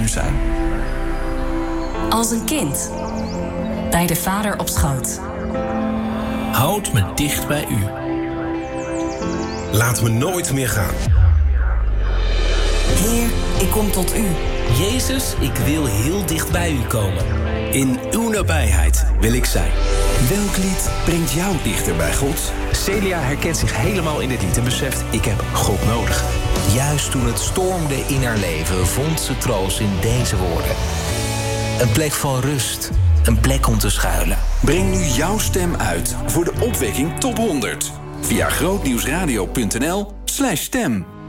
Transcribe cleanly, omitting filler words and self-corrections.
zijn. Als een kind. Bij de vader op schoot. Houd me dicht bij u. Laat me nooit meer gaan. Heer, ik kom tot u. Jezus, ik wil heel dicht bij u komen. In uw nabijheid wil ik zijn. Welk lied brengt jou dichter bij God? Celia herkent zich helemaal in dit lied en beseft: ik heb God nodig. Juist toen het stormde in haar leven vond ze troost in deze woorden. Een plek van rust, een plek om te schuilen. Breng nu jouw stem uit voor de Opwekking Top 100. Via grootnieuwsradio.nl/stem.